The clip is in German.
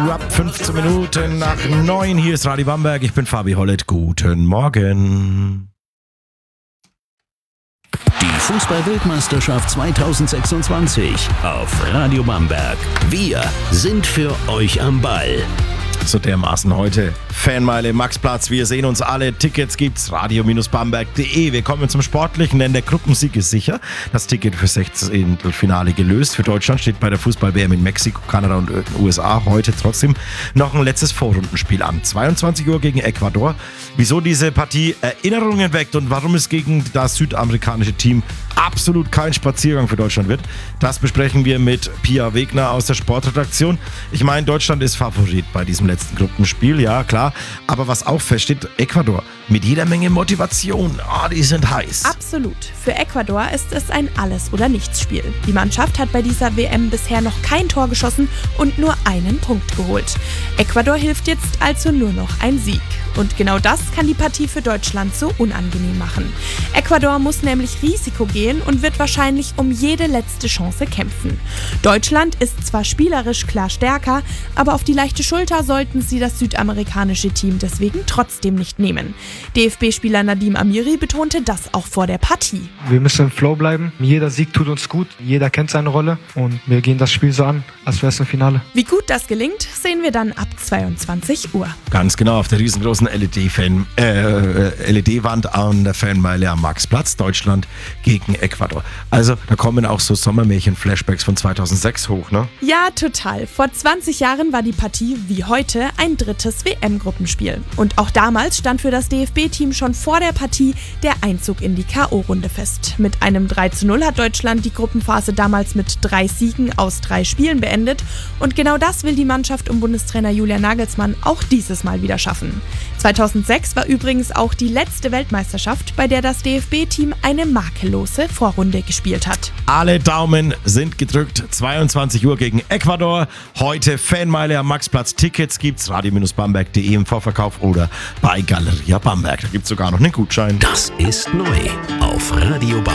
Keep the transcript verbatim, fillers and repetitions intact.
Drop, fünfzehn Minuten nach neun. Hier ist Radio Bamberg. Ich bin Fabi Hollett. Guten Morgen. Die Fußball-Weltmeisterschaft zweitausendsechsundzwanzig auf Radio Bamberg. Wir sind für euch am Ball. So dermaßen heute. Fanmeile, Maxplatz, wir sehen uns alle. Tickets gibt's, radio Bamberg punkt de. Wir kommen zum Sportlichen, denn der Gruppensieg ist sicher. Das Ticket für Sechzehntelfinale gelöst. Für Deutschland steht bei der Fußball-W M in Mexiko, Kanada und U S A heute trotzdem noch ein letztes Vorrundenspiel an. zweiundzwanzig Uhr gegen Ecuador. Wieso diese Partie Erinnerungen weckt und warum es gegen das südamerikanische Team absolut kein Spaziergang für Deutschland wird, das besprechen wir mit Pia Wegner aus der Sportredaktion. Ich meine, Deutschland ist Favorit bei diesem letzten Gruppenspiel, ja klar. Aber was auch feststeht, Ecuador mit jeder Menge Motivation. Ah, die sind heiß. Absolut. Für Ecuador ist es ein Alles-oder-Nichts-Spiel. Die Mannschaft hat bei dieser W M bisher noch kein Tor geschossen und nur einen Punkt geholt. Ecuador hilft jetzt also nur noch ein Sieg. Und genau das kann die Partie für Deutschland so unangenehm machen. Ecuador muss nämlich Risiko gehen und wird wahrscheinlich um jede letzte Chance kämpfen. Deutschland ist zwar spielerisch klar stärker, aber auf die leichte Schulter sollten sie das südamerikanische Team deswegen trotzdem nicht nehmen. D F B-Spieler Nadim Amiri betonte das auch vor der Partie. Wir müssen im Flow bleiben. Jeder Sieg tut uns gut. Jeder kennt seine Rolle und wir gehen das Spiel so an, als wäre es ein Finale. Wie gut das gelingt, sehen wir dann ab zweiundzwanzig Uhr. Ganz genau, auf der riesengroßen L E D-Fan, äh, L E D-Wand an der Fanmeile am Maxplatz, Deutschland gegen Ecuador. Also da kommen auch so Sommermärchen-Flashbacks von zweitausendsechs hoch, ne? Ja, total. Vor zwanzig Jahren war die Partie wie heute ein drittes W M-Gruppenspiel. Und auch damals stand für das D F B-Team schon vor der Partie der Einzug in die K O-Runde fest. Mit einem drei zu null hat Deutschland die Gruppenphase damals mit drei Siegen aus drei Spielen beendet. Und genau das will die Mannschaft um Bundestrainer Julian Nagelsmann auch dieses Mal wieder schaffen. zweitausendsechs war übrigens auch die letzte Weltmeisterschaft, bei der das D F B-Team eine makellose Vorrunde gespielt hat. Alle Daumen sind gedrückt. zweiundzwanzig Uhr gegen Ecuador. Heute Fanmeile am Maxplatz. Tickets gibt's radio Bamberg punkt de im Vorverkauf oder bei Galeria Bamberg. Da gibt's sogar noch einen Gutschein. Das ist neu auf Radio Bamberg.